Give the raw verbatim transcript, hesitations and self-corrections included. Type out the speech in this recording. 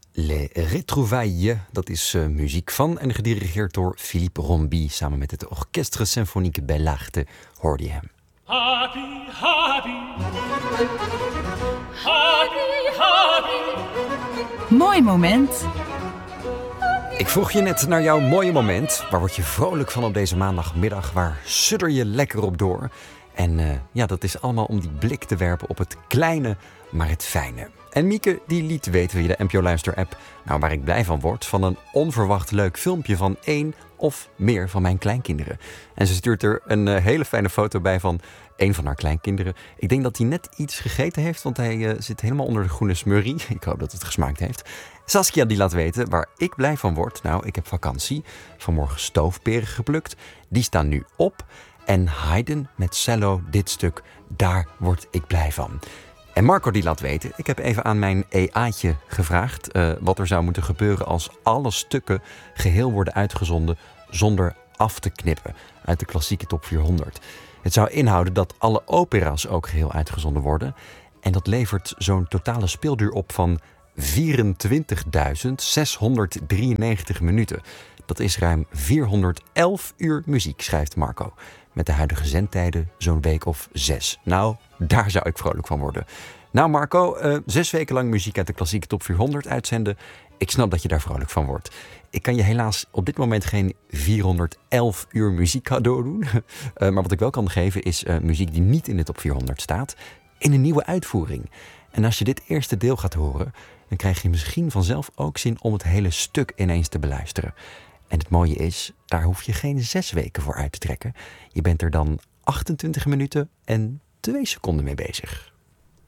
Les Retrouvailles, dat is uh, muziek van en gedirigeerd door Philippe Rombi. Samen met het Orchestre Symphonique Bellarte hoorde je hem. Happy, happy. Happy, happy. Mooi moment. Ik vroeg je net naar jouw mooie moment. Waar word je vrolijk van op deze maandagmiddag? Waar sudder je lekker op door? En uh, ja, dat is allemaal om die blik te werpen op het kleine, maar het fijne. En Mieke die liet weten via de N P O Luister-app, nou, waar ik blij van word, van een onverwacht leuk filmpje van één of meer van mijn kleinkinderen. En ze stuurt er een uh, hele fijne foto bij van één van haar kleinkinderen. Ik denk dat hij net iets gegeten heeft, want hij uh, zit helemaal onder de groene smurrie. Ik hoop dat het gesmaakt heeft. Saskia die laat weten waar ik blij van word. Nou, ik heb vakantie. Vanmorgen stoofperen geplukt. Die staan nu op. En Haydn met cello, dit stuk, daar word ik blij van. En Marco die laat weten, ik heb even aan mijn E A'tje gevraagd uh, wat er zou moeten gebeuren als alle stukken geheel worden uitgezonden zonder af te knippen uit de klassieke top vierhonderd. Het zou inhouden dat alle opera's ook geheel uitgezonden worden. En dat levert zo'n totale speelduur op van vierentwintigduizend zeshonderddrieënnegentig minuten. Dat is ruim vierhonderdelf uur muziek, schrijft Marco. Met de huidige zendtijden zo'n week of zes. Nou, daar zou ik vrolijk van worden. Nou Marco, uh, zes weken lang muziek uit de klassieke top vierhonderd uitzenden. Ik snap dat je daar vrolijk van wordt. Ik kan je helaas op dit moment geen vierhonderdelf uur muziek cadeau doen. Uh, maar wat ik wel kan geven is uh, muziek die niet in de top vierhonderd staat. In een nieuwe uitvoering. En als je dit eerste deel gaat horen, dan krijg je misschien vanzelf ook zin om het hele stuk ineens te beluisteren. En het mooie is, daar hoef je geen zes weken voor uit te trekken. Je bent er dan achtentwintig minuten en twee seconden mee bezig.